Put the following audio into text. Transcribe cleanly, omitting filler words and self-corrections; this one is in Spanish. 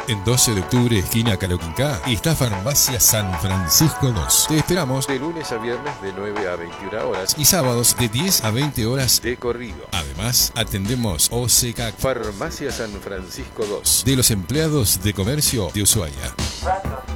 En 12 de octubre, esquina Caloquinca, está Farmacia San Francisco 2. Te esperamos de lunes a viernes de 9 a 21 horas y sábados de 10 a 20 horas de corrido. Además, atendemos OCK Farmacia San Francisco 2 de los empleados de comercio de Ushuaia.